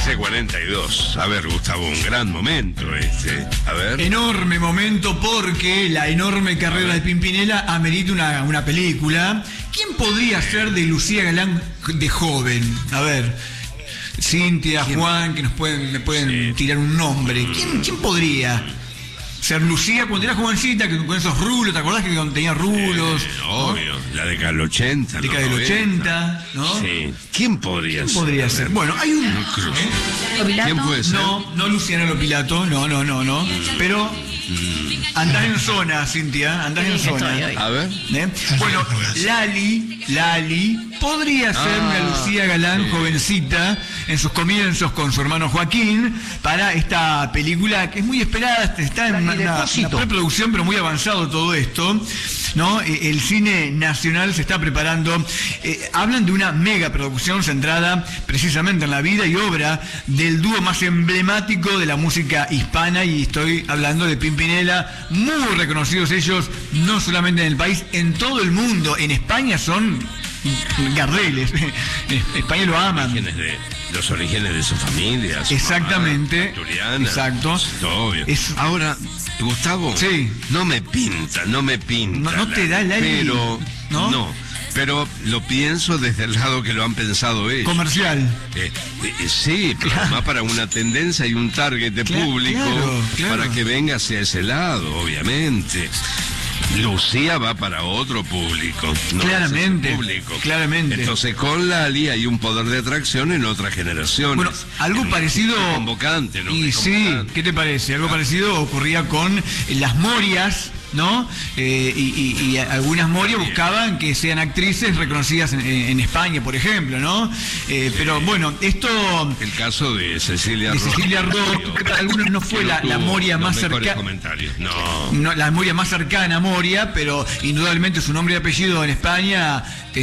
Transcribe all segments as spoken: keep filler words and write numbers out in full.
trece cuarenta y dos. A ver, Gustavo, un gran momento este. A ver. Enorme momento porque la enorme carrera de Pimpinela amerita una, una película. ¿Quién podría ser de Lucía Galán de joven? A ver, Cintia, ¿quién? Juan, que nos pueden, me pueden sí. tirar un nombre. ¿Quién, quién podría ser Lucía cuando era jovencita, que con esos rulos? ¿Te acordás que tenía rulos? Eh, obvio, ¿no? La década del ochenta. La década del ochenta, ¿no? Sí. ¿Quién podría ¿Quién ser? podría ser? Bueno, hay un... ¿eh? ¿Quién puede ser? No, no Luciano Lopilato, no, no, no, no. Pero andás en zona, Cintia, andás en zona. A ver. ¿Eh? Bueno, Lali, Lali, podría ser ah, una Lucía Galán sí. jovencita en sus comienzos con su hermano Joaquín para esta película que es muy esperada, está en una, una, una preproducción, pero muy avanzado todo esto, ¿no? El cine nacional se está preparando. Eh, hablan de una mega producción centrada precisamente en la vida y obra del dúo más emblemático de la música hispana, y estoy hablando de Pimpinela, muy reconocidos ellos, no solamente en el país, en todo el mundo. En España son gardeles, en España lo aman. De, los orígenes de su familia, su exactamente, mamá, exacto. Obvio. Es... Ahora, Gustavo, sí. no me pinta, no me pinta. No, no te da la Pero, ¿no? no. Pero lo pienso desde el lado que lo han pensado ellos. Comercial. Eh, eh, sí, pero claro. además para una tendencia y un target de claro, público, claro, claro. para que venga hacia ese lado, obviamente. Lucía va para otro público, no claramente, público. claramente. Entonces con Lali hay un poder de atracción en otras generaciones. Bueno, algo en parecido. Convocante, ¿no? Y sí, ¿qué te parece? Algo claro. parecido ocurría con las Morias, ¿no? Eh, y, y, y algunas Morias buscaban que sean actrices reconocidas en, en España, por ejemplo, ¿no? Eh, sí. Pero bueno, esto... El caso de Cecilia Roth. De Cecilia Roth, para algunos no fue la, la Moria más cercana. No. no. La Moria más cercana a Moria, pero indudablemente su nombre y apellido en España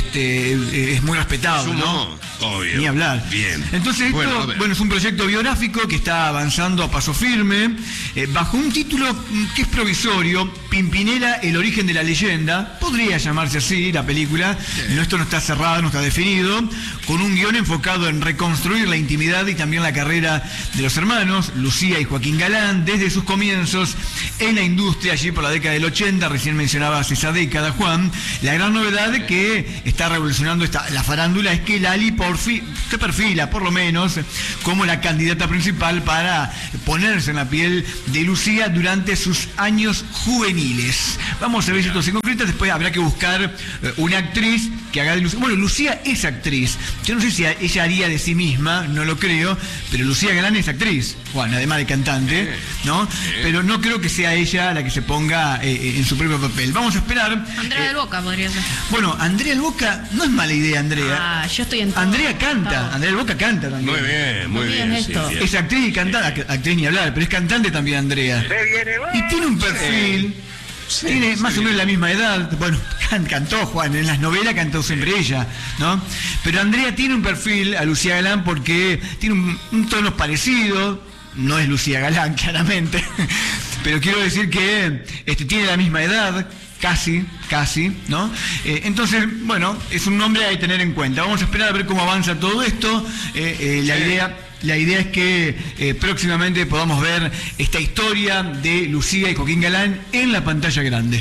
este, es muy respetado, Sumo, ¿no? Obvio. Ni hablar. Bien. Entonces esto, bueno, bueno, es un proyecto biográfico que está avanzando a paso firme, eh, bajo un título que es provisorio, Pimpinela, el origen de la leyenda. Podría llamarse así la película, sí. no, esto no está cerrado, no está definido, con un guión enfocado en reconstruir la intimidad y también la carrera de los hermanos, Lucía y Joaquín Galán, desde sus comienzos en la industria, allí por la década del ochenta, recién mencionabas esa década, Juan. La gran novedad que está revolucionando esta, la farándula es que Lali por fin se perfila, por lo menos, como la candidata principal para ponerse en la piel de Lucía durante sus años juveniles. Vamos a ver si esto se concreta, después habrá que buscar eh, una actriz que haga de Lucía. Bueno, Lucía es actriz. Yo no sé si ella haría de sí misma, no lo creo, pero Lucía Galán es actriz, Juan, además de cantante, ¿no? Pero no creo que sea ella la que se ponga eh, en su propio papel. Vamos a esperar. Andrea eh, del Boca podría ser. Bueno, Andrea del Boca no es mala idea, Andrea. Ah, yo estoy en todo. Andrea canta, Andrea del Boca canta también. Muy bien, muy, muy bien. bien sí, sí. Es actriz y cantante, sí. actriz ni hablar, pero es cantante también, Andrea. Y tiene un perfil. Sí, tiene sí, más sí. o menos la misma edad. Bueno, can, cantó Juan, en las novelas cantó siempre sí. ella, ¿no? Pero Andrea tiene un perfil a Lucía Galán porque tiene un, un tono parecido. No es Lucía Galán, claramente. Pero quiero decir que este, tiene la misma edad. Casi, casi, ¿no? Eh, entonces, bueno, es un nombre a tener en cuenta. Vamos a esperar a ver cómo avanza todo esto. Eh, eh, la idea... La idea es que eh, próximamente podamos ver esta historia de Lucía y Joaquín Galán en la pantalla grande.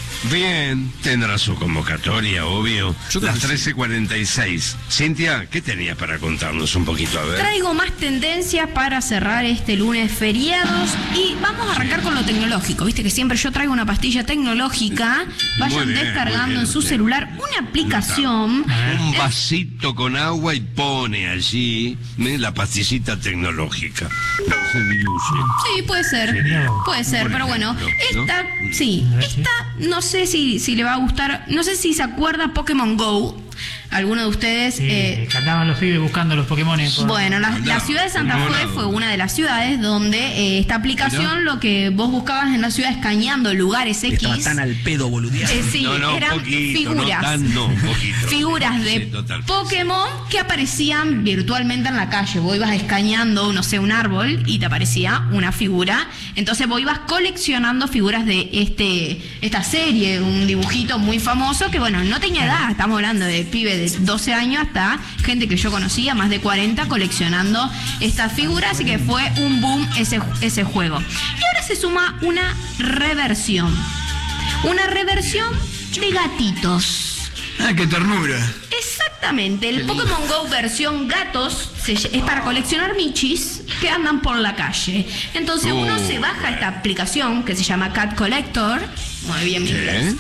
Bien, tendrá su convocatoria, obvio. Las trece cuarenta y seis. Cintia, ¿qué tenías para contarnos un poquito? A ver. Traigo más tendencias para cerrar este lunes feriados y vamos a arrancar sí. con lo tecnológico. Viste que siempre yo traigo una pastilla tecnológica. Vayan bien, descargando bien, en su bien. celular una aplicación. Un vasito con agua y pone allí ¿eh? la pastillita tecnológica. No se diluye. Sí, puede ser. Sería, puede ser, pero ejemplo, bueno, esta, ¿no? sí, esta no sé si, si le va a gustar, no sé si se acuerda Pokémon Go. Algunos de ustedes... Sí, eh, cantaban los pibes buscando los Pokémon. Por... Bueno, la, la ciudad de Santa Fe fue una de las ciudades donde eh, esta aplicación, lo que vos buscabas en la ciudad escaneando lugares X... Estaba tan al pedo boludeando. Eh, sí, no, no, eran poquito, figuras. No tan, no, poquito. Figuras de sí, Pokémon que aparecían virtualmente en la calle. Vos ibas escaneando, no sé, un árbol y te aparecía una figura. Entonces vos ibas coleccionando figuras de este esta serie, un dibujito muy famoso que, bueno, no tenía edad. Estamos hablando de pibes de doce años hasta gente que yo conocía, más de cuarenta, coleccionando estas figuras, así que fue un boom ese, ese juego. Y ahora se suma una reversión. Una reversión de gatitos. Ah, qué ternura. Exactamente, el Pokémon Go versión gatos se, es para coleccionar michis que andan por la calle. Entonces uno Oh. se baja esta aplicación que se llama Cat Collector. Muy bien, mi inglés.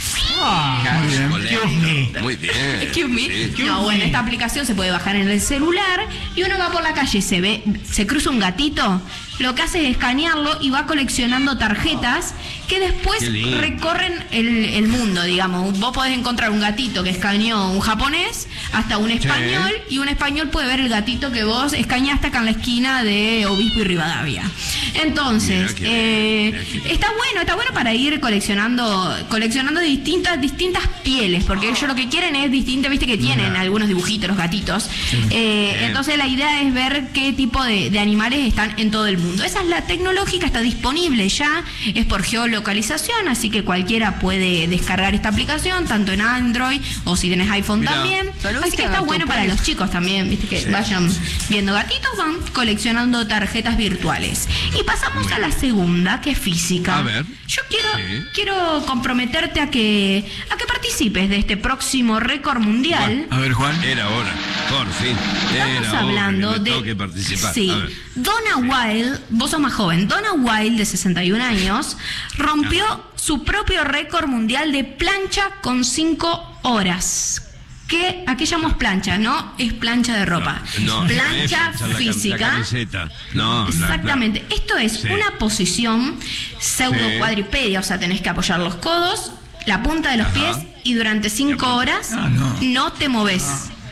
Ah, Muy bien. Dios mío. Muy bien. Excuse me. Sí. No, bueno, esta aplicación se puede bajar en el celular y uno va por la calle y se ve, se cruza un gatito, lo que hace es escanearlo y va coleccionando tarjetas que después Qué lindo. recorren el, el mundo, digamos. Vos podés encontrar un gatito que escaneó un japonés hasta un español y un español puede ver el gatito que vos escaneaste acá en la esquina de Obispo y Rivadavia. Entonces, Mirá qué bien, eh, mirá qué bien. está bueno, está bueno para ir coleccionando coleccionando distintas distintas pieles, porque ellos lo que quieren es distintas, viste que tienen algunos dibujitos los gatitos. Eh, Bien. entonces la idea es ver qué tipo de, de animales están en todo el mundo. Esa es la tecnológica, está disponible ya, es por geolocalización, así que cualquiera puede descargar esta aplicación, tanto en Android o si tenés iPhone Mirá. también. Saludita, Así que está gato, bueno para pues. los chicos también, viste que Sí. vayan viendo gatitos, van coleccionando tarjetas virtuales. Y pasamos Muy a la bien. segunda, que es física. A ver. Yo quiero, Sí. quiero comprometerte a que, a que participes de este próximo récord mundial. A ver, Juan. Era hora, por fin. Estamos Era hablando hora que me de. toque participar. Sí. A ver. Donna Wild, vos sos más joven. Donna Wild, de sesenta y un años, rompió su propio récord mundial de plancha con cinco horas. Que aquí llamamos plancha, ¿no? Es plancha de ropa. No, no es plancha planchar la cam- física. La camiseta. No, la- Exactamente. la- Esto es Sí. una posición pseudo Sí. cuadripedia, o sea, tenés que apoyar los codos, la punta de los Ajá. pies y durante cinco horas Ah, no. no te moves.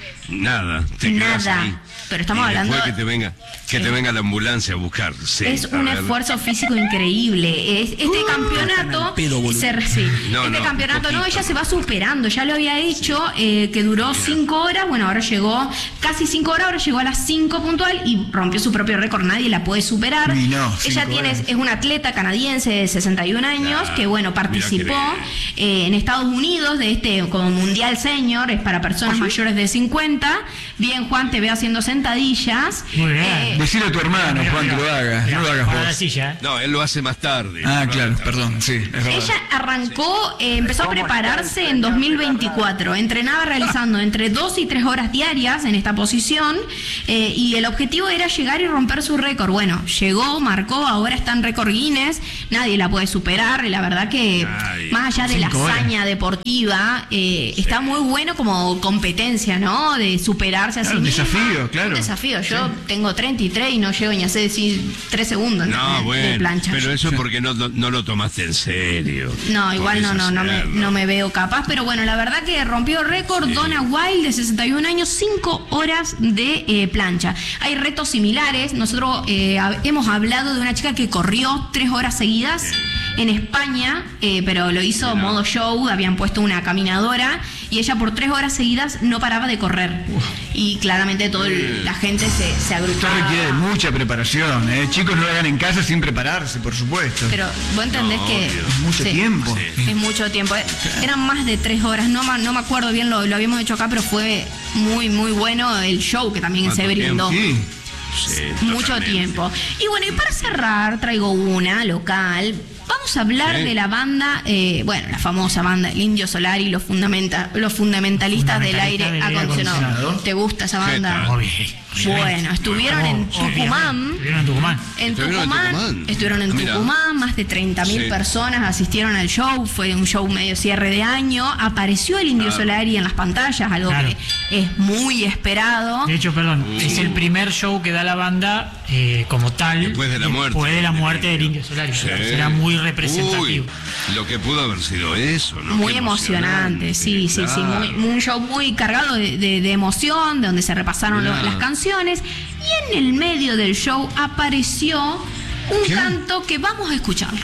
Nada, te quedás Nada. ahí. Pero estamos Y hablando- después que te venga, que Sí. te venga la ambulancia a buscar. Sí, Es a un ver. esfuerzo físico increíble. Es- este campeonato, se, sí, No, este no, campeonato, no, poquito. ella se va superando. Ya lo había hecho, eh, que duró cinco horas. Bueno, ahora llegó casi cinco horas. Ahora llegó a las cinco puntual y rompió su propio récord. Nadie la puede superar. Ni no, ella cinco tiene horas. es una atleta canadiense de sesenta y un años Claro, que bueno mira participó qué bien. eh, en Estados Unidos de este como mundial senior. Es para personas mayores de cincuenta. Bien, Juan, te veo haciendo sentadillas. Muy bien. Eh, Decile a tu hermano, Mira, Juan, que mira, lo haga. mira, No lo hagas para la vos. silla, ¿eh? No, él lo hace más tarde. Ah, Lo claro, hace tarde. perdón, sí, es verdad. Ella arrancó, eh, empezó a prepararse en dos mil veinticuatro. Entrenaba realizando entre dos y tres horas diarias en esta posición eh, y el objetivo era llegar y romper su récord. Bueno, llegó, marcó, ahora está en récord Guinness, nadie la puede superar. Y la verdad que Nadie. más allá de la Cinco horas. hazaña deportiva, eh, está muy bueno como competencia, ¿no? De superarse a sí Claro, un misma. desafío, claro. Un desafío. Yo tengo treinta y tres y no llego ni a hacer decir tres segundos No, ¿entendés? de bueno, plancha. pero eso es porque no, no, no lo tomaste en serio. No, igual no, Podés no, no me, hacerlo. no me veo capaz, pero bueno, la verdad que rompió récord Sí. Donna Wild de sesenta y un años, cinco horas de eh, plancha. Hay retos similares, nosotros eh, hab- hemos hablado de una chica que corrió tres horas seguidas en España, eh, pero lo hizo Mirá. modo show, habían puesto una caminadora y ella por tres horas seguidas no paraba de correr. Y claramente toda la gente se, se Esto agrupaba. requiere mucha preparación, ¿eh? Chicos, no lo hagan en casa sin prepararse, por supuesto. Pero vos entendés No, que... obvio. Es mucho Sí. tiempo. Es mucho tiempo. Eh, Eran más de tres horas. No, ma- no me acuerdo bien, lo, lo habíamos hecho acá, pero fue muy, muy bueno el show que también se ¿Cuánto brindó. Sí. Sí, Mucho totalmente. tiempo. Y bueno, y para cerrar, traigo una local. Vamos a hablar Sí. de la banda, eh, bueno, la famosa banda El Indio Solar y los, fundamenta, los fundamentalistas del aire Fundamentalistas del aire acondicionado. acondicionado. ¿Te gusta esa ¿Qué banda? tal? Obvio. Bueno, estuvieron en Obviamente. Tucumán. Estuvieron en Tucumán. En Estuvieron en Tucumán, Tucumán. estuvieron en Mira. Tucumán, más de treinta mil Sí. personas asistieron al show, fue un show medio cierre de año, apareció el Indio Claro. Solari en las pantallas, algo Claro. que es muy esperado. De hecho, perdón, es el primer show que da la banda eh, como tal. Después de la muerte. Después de la del muerte del Indio. Indio Solari. Sí. Será muy representativo. Uy, lo que pudo haber sido eso, ¿no? Muy Qué emocionante, sí, sí, sí, muy- claro. un show muy cargado de, de- de emoción, de donde se repasaron lo- Mirá. las canciones, y en el medio del show apareció un ¿Qué? canto que vamos a escucharlo.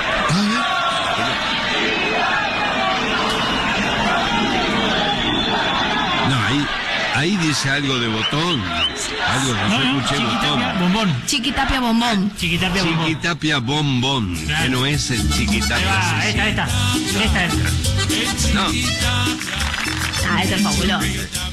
No, ahí, ahí dice algo de botón. Algo, No, no, no, escuché Chiquitapia, botón. bombón. Chiquitapia Bombón. Chiquitapia, bombón. Chiquitapia bombón. Claro. Que no es el Ahí chiquitapia. va, asesino. esta, esta. Esta es. No, Ah, eso es fabuloso.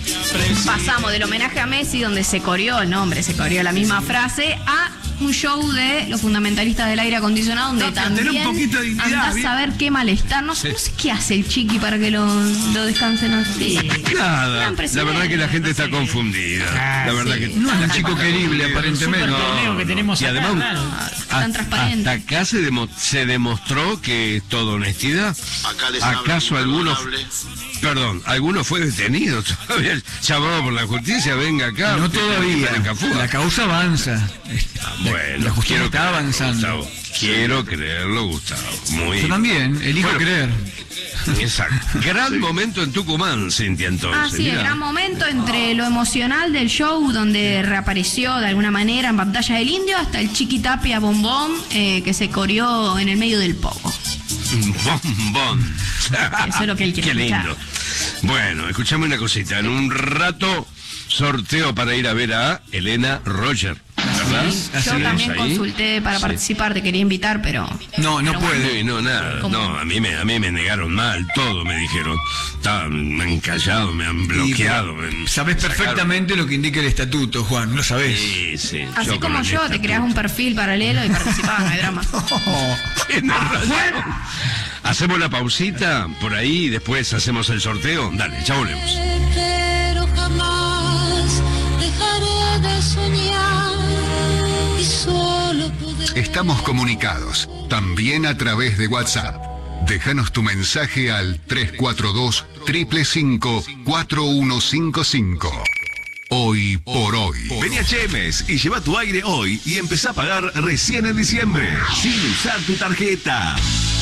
Pasamos del homenaje a Messi, donde se coreó el nombre, se coreó la misma frase, a un show de los fundamentalistas del aire acondicionado, donde No, también tener un poquito de dignidad, andás bien. a ver qué malestar. No sé, no sé qué hace el chiqui para que lo, lo descansen así. Nada, Gran la presidente. verdad que la gente está confundida. Ah, La verdad sí. que No es un la chico gente está querible, confundida. aparentemente. Super No, torneo que no. tenemos Y acá, además, claro. Tan hasta- transparente. hasta acá se, demo- se demostró que es toda honestidad. Acá les habla ¿Acaso un alguno, imperdonable. perdón, alguno fue detenido todavía, llamado por la justicia, venga acá? No usted todavía. está en Cafúa. La causa avanza. Bueno, la justicia quiero está creerlo, avanzando. Gustavo. Quiero creerlo, Gustavo. Muy Yo también, elijo Bueno, creer. Exacto. Gran momento en Tucumán, Cintia, entonces. Ah, sí, el mirá. gran momento entre lo emocional del show, donde reapareció de alguna manera en pantalla del Indio, hasta el Chiqui Tapia Bombón, eh, que se coreó en el medio del pogo. Bombón. Eso es lo que él quiere Qué lindo. escuchar. Bueno, escuchame una cosita. En un rato, sorteo para ir a ver a Elena Roger. ¿Verdad? Yo ¿Tenemos también ahí? consulté para Sí. participar, te quería invitar, pero... No, no pero puede. No, no, nada. ¿Cómo? No, a mí, me, a mí me negaron mal, todo me dijeron. Estaban, me han callado, me han bloqueado. me Sabes sacaron. perfectamente lo que indica el estatuto, Juan, lo sabes. Sí, sí. Así con como el yo, te estatuto. creas un perfil paralelo y participás, no hay drama. Tienes razón. Hacemos la pausita por ahí y después hacemos el sorteo. Dale, ya volvemos. Pero jamás dejaré de soñar y solo poder... Estamos comunicados, también a través de WhatsApp. Déjanos tu mensaje al tres cuatro dos, cinco cinco cinco, cuatro uno cinco cinco. Hoy por hoy. Vení a Chemes y lleva tu aire hoy y empezá a pagar recién en diciembre, sin usar tu tarjeta.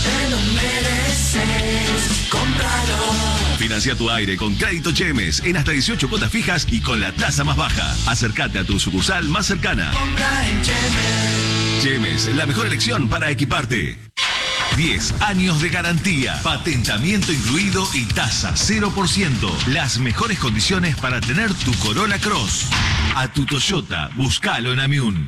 Financia tu aire con Crédito Chemes en hasta dieciocho cuotas fijas y con la tasa más baja. Acércate a tu sucursal más cercana. Chemes, la mejor elección para equiparte. diez años de garantía, patentamiento incluido y tasa cero por ciento. Las mejores condiciones para tener tu Corolla Cross. A tu Toyota, búscalo en Amiun.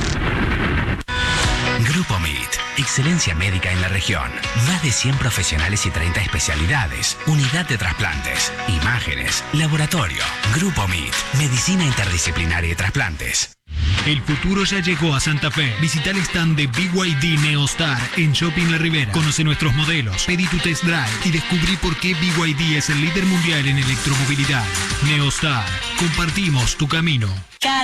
Grupo M I T, excelencia médica en la región. Más de cien profesionales y treinta especialidades. Unidad de trasplantes, imágenes, laboratorio. Grupo M I T, medicina interdisciplinaria y trasplantes. El futuro ya llegó a Santa Fe. Visita el stand de B Y D Neostar en Shopping La Ribera. Conoce nuestros modelos, pedí tu test drive y descubrí por qué B Y D es el líder mundial en electromovilidad. Neostar, compartimos tu camino.